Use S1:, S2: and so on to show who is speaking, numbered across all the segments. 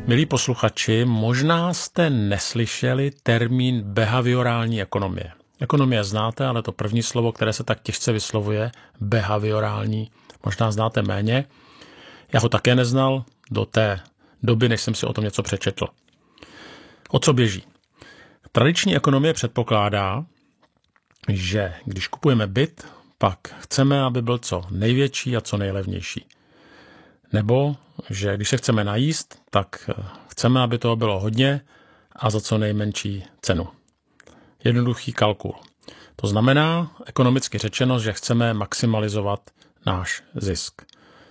S1: Milí posluchači, možná jste neslyšeli termín behaviorální ekonomie. Ekonomie znáte, ale to první slovo, které se tak těžce vyslovuje, behaviorální, možná znáte méně. Já ho také neznal do té doby, než jsem si o tom něco přečetl. O co běží? Tradiční ekonomie předpokládá, že když kupujeme byt, pak chceme, aby byl co největší a co nejlevnější. Nebo, že když se chceme najíst, tak chceme, aby toho bylo hodně a za co nejmenší cenu. Jednoduchý kalkul. To znamená, ekonomicky řečeno, že chceme maximalizovat náš zisk.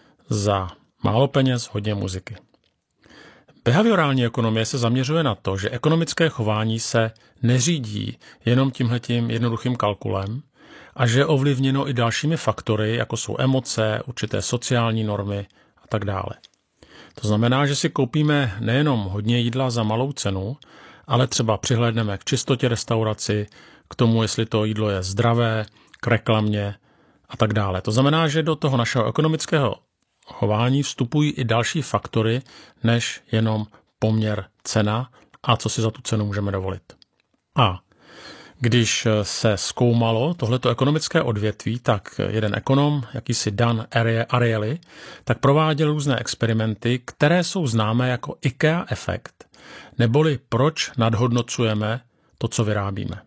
S1: Za málo peněz hodně muziky. Behaviorální ekonomie se zaměřuje na to, že ekonomické chování se neřídí jenom tímhletím jednoduchým kalkulem a že je ovlivněno i dalšími faktory, jako jsou emoce, určité sociální normy a tak dále. To znamená, že si koupíme nejenom hodně jídla za malou cenu, ale třeba přihlédneme k čistotě restauraci, k tomu, jestli to jídlo je zdravé, k reklamě a tak dále. To znamená, že do toho našeho ekonomického chování vstupují i další faktory, než jenom poměr cena a co si za tu cenu můžeme dovolit. A když se zkoumalo tohleto ekonomické odvětví, tak jeden ekonom, jakýsi Dan Ariely, tak prováděl různé experimenty, které jsou známé jako IKEA efekt, neboli proč nadhodnocujeme to, co vyrábíme.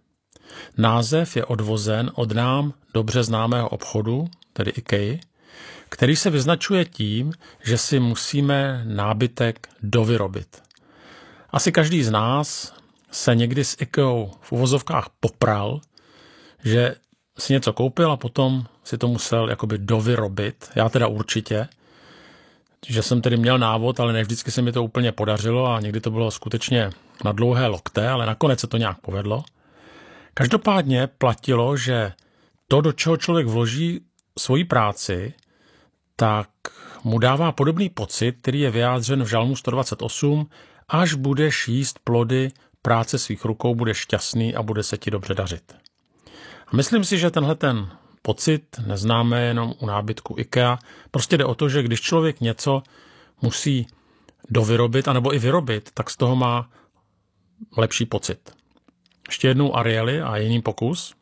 S1: Název je odvozen od nám dobře známého obchodu, tedy IKEA, který se vyznačuje tím, že si musíme nábytek dovyrobit. Asi každý z nás se někdy s IKEAou v uvozovkách popral, že si něco koupil a potom si to musel jakoby dovyrobit. Já teda určitě, že jsem tedy měl návod, ale ne vždycky se mi to úplně podařilo a někdy to bylo skutečně na dlouhé lokte, ale nakonec se to nějak povedlo. Každopádně platilo, že to, do čeho člověk vloží svoji práci, tak mu dává podobný pocit, který je vyjádřen v Žalmu 128, až budeš jíst plody práce svých rukou, budeš šťastný a bude se ti dobře dařit. A myslím si, že tenhle ten pocit neznáme jenom u nábytku IKEA. Prostě jde o to, že když člověk něco musí dovyrobit anebo i vyrobit, tak z toho má lepší pocit. Ještě jednou Ariely a jiný pokus.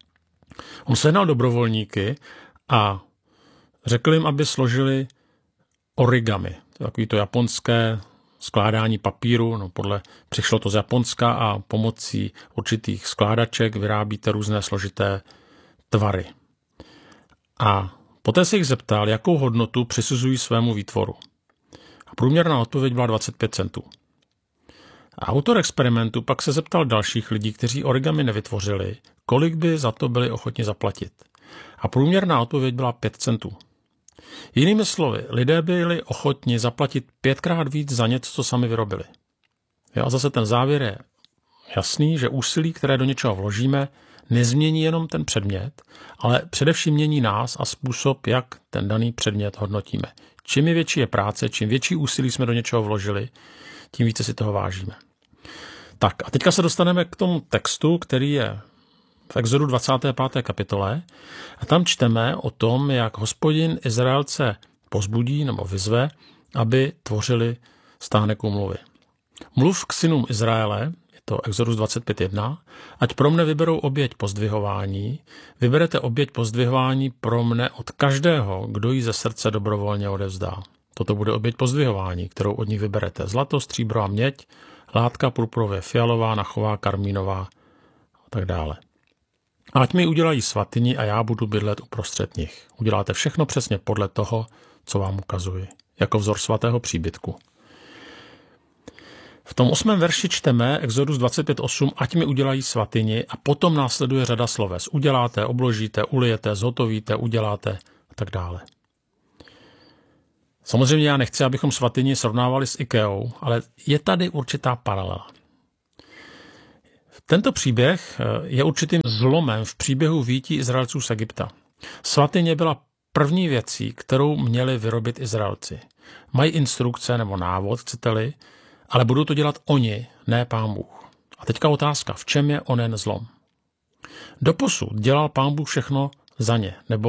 S1: On sehnal dobrovolníky a řekl jim, aby složili origami. To je takový to japonské skládání papíru, přišlo to z Japonska a pomocí určitých skládaček vyrábíte různé složité tvary. A poté se jich zeptal, jakou hodnotu přisuzují svému výtvoru. A průměrná odpověď byla 25 centů. A autor experimentu pak se zeptal dalších lidí, kteří origami nevytvořili, kolik by za to byli ochotni zaplatit. A průměrná odpověď byla 5 centů. Jinými slovy, lidé byli ochotni zaplatit 5krát víc za něco, co sami vyrobili. A zase ten závěr je jasný, že úsilí, které do něčeho vložíme, nezmění jenom ten předmět, ale především mění nás a způsob, jak ten daný předmět hodnotíme. Čím je větší práce, čím větší úsilí jsme do něčeho vložili, tím více si toho vážíme. Tak a teďka se dostaneme k tomu textu, který je v Exodu 25. kapitole a tam čteme o tom, jak Hospodin Izraelce pozbudí nebo vyzve, aby tvořili stánek úmluvy. Mluv k synům Izraele, je to Exodus 25.1, ať pro mne vyberou oběť pozdvihování, vyberete oběť pozdvihování pro mne od každého, kdo ji ze srdce dobrovolně odevzdá. Toto bude oběť pozdvihování, kterou od nich vyberete. Zlato, stříbro a měď, látka purpurově fialová, nachová, karmínová a tak dále. Ať mi udělají svatyni a já budu bydlet uprostřed nich. Uděláte všechno přesně podle toho, co vám ukazuji, jako vzor svatého příbytku. V tom 8. verši čteme Exodus 25.8, ať mi udělají svatyni a potom následuje řada sloves. Uděláte, obložíte, ulijete, zhotovíte, uděláte a tak dále. Samozřejmě já nechci, abychom svatyni srovnávali s IKEAou, ale je tady určitá paralela. Tento příběh je určitým zlomem v příběhu vyjití Izraelců z Egypta. Svatyně byla první věcí, kterou měli vyrobit Izraelci. Mají instrukce nebo návod, chcete-li, ale budou to dělat oni, ne Pán Bůh. A teďka otázka, v čem je onen zlom? Doposud dělal Pán Bůh všechno za ně, nebo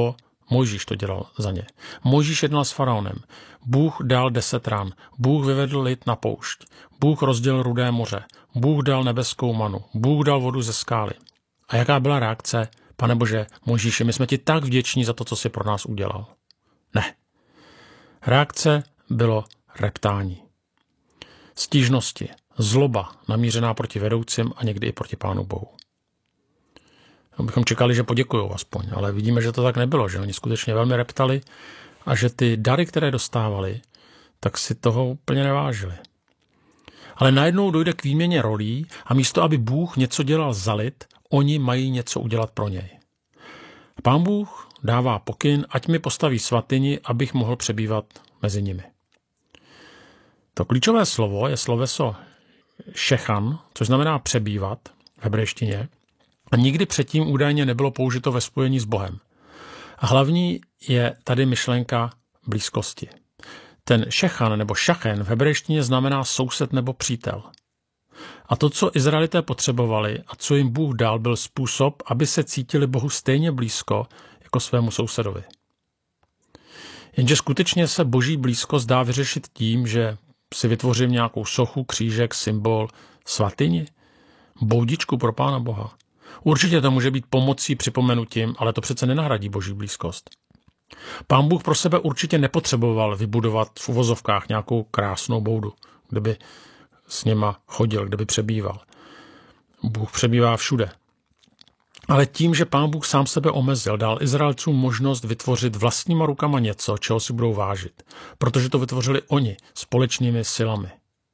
S1: Mojžíš to dělal za ně. Mojžíš jednal s faraonem. Bůh dal 10 ran. Bůh vyvedl lid na poušť. Bůh rozdělil Rudé moře. Bůh dal nebeskou manu. Bůh dal vodu ze skály. A jaká byla reakce? Pane Bože, Mojžíši, my jsme ti tak vděční za to, co jsi pro nás udělal. Ne. Reakce bylo reptání. Stížnosti, zloba namířená proti vedoucím a někdy i proti Pánu Bohu. Bychom čekali, že poděkujou aspoň, ale vidíme, že to tak nebylo, že oni skutečně velmi reptali a že ty dary, které dostávali, tak si toho úplně nevážili. Ale najednou dojde k výměně rolí a místo, aby Bůh něco dělal za lid, oni mají něco udělat pro něj. Pán Bůh dává pokyn, ať mi postaví svatyni, abych mohl přebývat mezi nimi. To klíčové slovo je sloveso šechan, což znamená přebývat v hebrejštině, a nikdy předtím údajně nebylo použito ve spojení s Bohem. A hlavní je tady myšlenka blízkosti. Ten šechan nebo šachen v hebrejštině znamená soused nebo přítel. A to, co Izraelité potřebovali a co jim Bůh dal, byl způsob, aby se cítili Bohu stejně blízko jako svému sousedovi. Jenže skutečně se boží blízkost dá vyřešit tím, že si vytvořím nějakou sochu, křížek, symbol, svatyni, boudičku pro Pána Boha. Určitě to může být pomocí, připomenutím, ale to přece nenahradí boží blízkost. Pán Bůh pro sebe určitě nepotřeboval vybudovat v uvozovkách nějakou krásnou boudu, kde by s něma chodil, kde by přebýval. Bůh přebývá všude. Ale tím, že Pán Bůh sám sebe omezil, dal Izraelcům možnost vytvořit vlastníma rukama něco, čeho si budou vážit, protože to vytvořili oni společnými silami.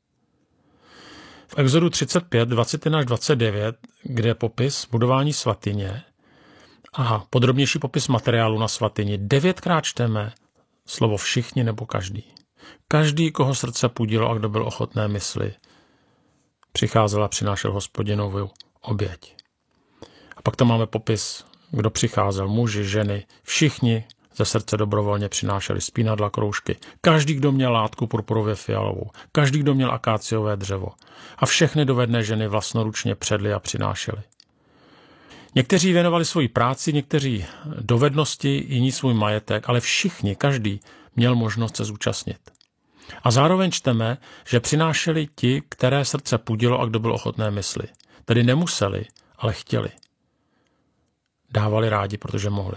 S1: V Exodu 35, 21 až 29, kde je popis budování svatyně a podrobnější popis materiálu na svatyni, 9krát čteme slovo všichni nebo každý. Každý, koho srdce pudilo a kdo byl ochotné mysli, přicházel a přinášel Hospodinovu oběť. A pak tam máme popis, kdo přicházel, muži, ženy, všichni ze srdce dobrovolně přinášeli spínadla, kroužky. Každý, kdo měl látku purpurově fialovou, každý, kdo měl akáciové dřevo. A všechny dovedné ženy vlastnoručně předly a přinášely. Někteří věnovali svoji práci, někteří dovednosti, jiní svůj majetek, ale všichni, každý měl možnost se zúčastnit. A zároveň čteme, že přinášeli ti, které srdce pudilo a kdo byl ochotné mysli. Tedy nemuseli, ale chtěli. Dávali rádi, protože mohli.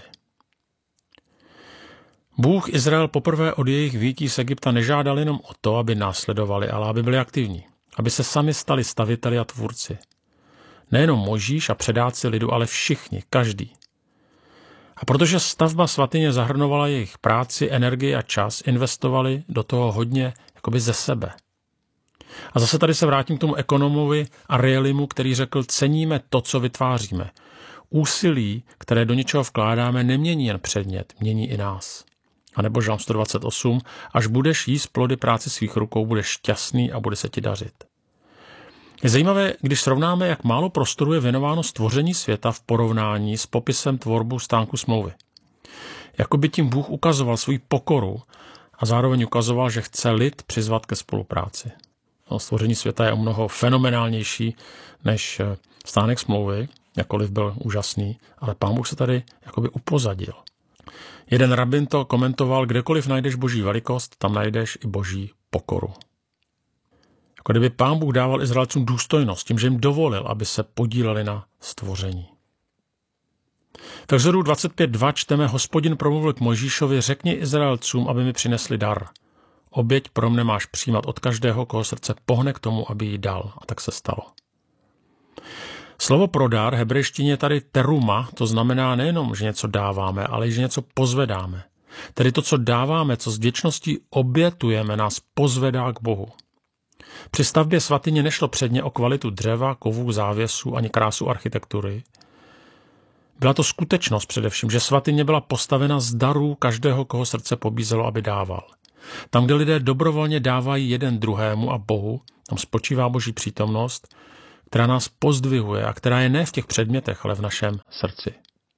S1: Bůh Izrael poprvé od jejich výjití z Egypta nežádal jenom o to, aby následovali, ale aby byli aktivní. Aby se sami stali staviteli a tvůrci. Nejenom Mojžíš a předáci lidu, ale všichni, každý. A protože stavba svatyně zahrnovala jejich práci, energii a čas, investovali do toho hodně jakoby ze sebe. A zase tady se vrátím k tomu ekonomovi Arielimu, který řekl, ceníme to, co vytváříme. Úsilí, které do něčeho vkládáme, nemění jen předmět, mění i nás. A nebo Žalm 128, až budeš jíst plody práce svých rukou, budeš šťastný a bude se ti dařit. Je zajímavé, když srovnáme, jak málo prostoru je věnováno stvoření světa v porovnání s popisem tvorbu stánku smlouvy. Jakoby tím Bůh ukazoval svou pokoru a zároveň ukazoval, že chce lid přizvat ke spolupráci. No, stvoření světa je o mnoho fenomenálnější než stánek smlouvy, jakkoliv byl úžasný, ale Pán Bůh se tady jakoby upozadil. Jeden rabin to komentoval, kdekoliv najdeš boží velikost, tam najdeš i boží pokoru. Jako kdyby Pán Bůh dával Izraelcům důstojnost, tím, že jim dovolil, aby se podíleli na stvoření. V Exodu 25.2 čteme, Hospodin promluvil k Mojžíšovi, řekni Izraelcům, aby mi přinesli dar. Oběť pro mne máš přijímat od každého, koho srdce pohne k tomu, aby ji dal. A tak se stalo. Slovo pro dar hebrejštině je tady teruma, to znamená nejenom, že něco dáváme, ale i že něco pozvedáme. Tedy to, co dáváme, co s vděčností obětujeme, nás pozvedá k Bohu. Při stavbě svatyně nešlo předně o kvalitu dřeva, kovů, závěsů ani krásu architektury. Byla to skutečnost především, že svatyně byla postavena z darů každého, koho srdce pobízelo, aby dával. Tam, kde lidé dobrovolně dávají jeden druhému a Bohu, tam spočívá boží přítomnost, která nás pozdvihuje a která je ne v těch předmětech, ale v našem srdci.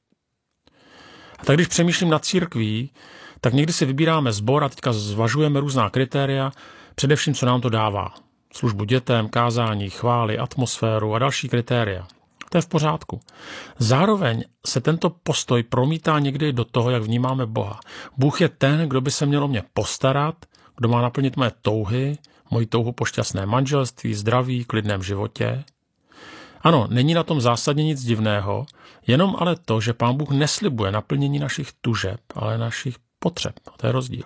S1: A tak když přemýšlím nad církví, tak někdy si vybíráme sbor a teďka zvažujeme různá kritéria, především co nám to dává. Službu dětem, kázání, chvály, atmosféru a další kritéria. To je v pořádku. Zároveň se tento postoj promítá někdy do toho, jak vnímáme Boha. Bůh je ten, kdo by se měl o mě postarat, kdo má naplnit moje touhy, moji touhu po šťastné manželství, zdraví, klidném životě. Ano, není na tom zásadně nic divného, jenom ale to, že Pán Bůh neslibuje naplnění našich tužeb, ale našich potřeb. To je rozdíl.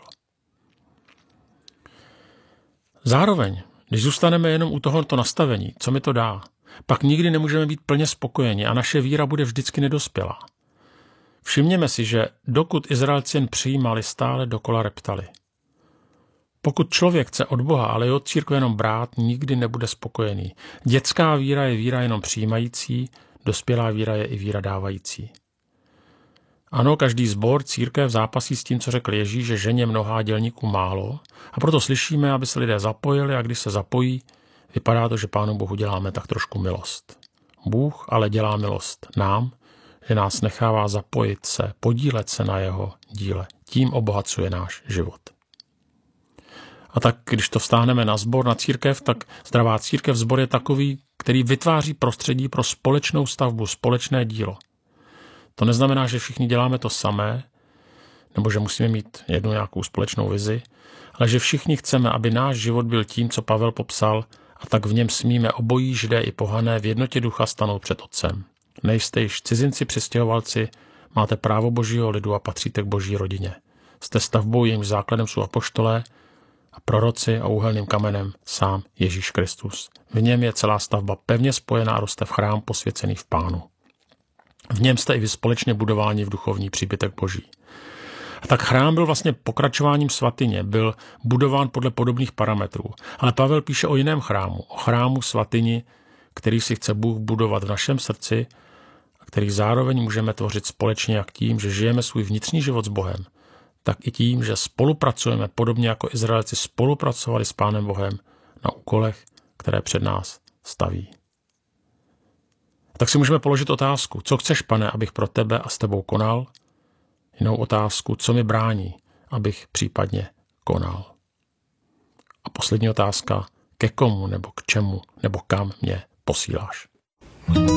S1: Zároveň, když zůstaneme jenom u tohoto nastavení, co mi to dá, pak nikdy nemůžeme být plně spokojeni a naše víra bude vždycky nedospělá. Všimněme si, že dokud Izraelci jen přijímali, stále dokola reptali. Pokud člověk chce od Boha, ale i od církve jenom brát, nikdy nebude spokojený. Dětská víra je víra jenom přijímající, dospělá víra je i víra dávající. Ano, každý sbor, církev zápasí s tím, co řekl Ježíš, že ženě mnohá, dělníků málo, a proto slyšíme, aby se lidé zapojili, a když se zapojí, vypadá to, že Pánu Bohu děláme tak trošku milost. Bůh ale dělá milost nám, že nás nechává zapojit se, podílet se na jeho díle. Tím obohacuje náš život. A tak, když to vztáhneme na sbor, na církev, tak zdravá církev, sbor je takový, který vytváří prostředí pro společnou stavbu, společné dílo. To neznamená, že všichni děláme to samé, nebo že musíme mít jednu nějakou společnou vizi, ale že všichni chceme, aby náš život byl tím, co Pavel popsal, a tak v něm smíme obojí, Židé i pohané, v jednotě ducha stanout před Otcem. Nejste již cizinci, přistěhovalci, máte právo Božího lidu a patříte k Boží rodině. Jste stavbou, jejímž základem jsou apoštolé a proroci a úhelným kamenem sám Ježíš Kristus. V něm je celá stavba pevně spojená a roste v chrám posvěcený v Pánu. V něm jste i vy společně budováni v duchovní příbytek Boží. A tak chrám byl vlastně pokračováním svatyně, byl budován podle podobných parametrů. Ale Pavel píše o jiném chrámu, o chrámu svatyni, který si chce Bůh budovat v našem srdci a který zároveň můžeme tvořit společně jak tím, že žijeme svůj vnitřní život s Bohem, tak i tím, že spolupracujeme podobně jako Izraelci spolupracovali s Pánem Bohem na úkolech, které před nás staví. Tak si můžeme položit otázku, co chceš, Pane, abych pro tebe a s tebou konal? Jinou otázku, co mi brání, abych případně konal? A poslední otázka, ke komu nebo k čemu nebo kam mě posíláš?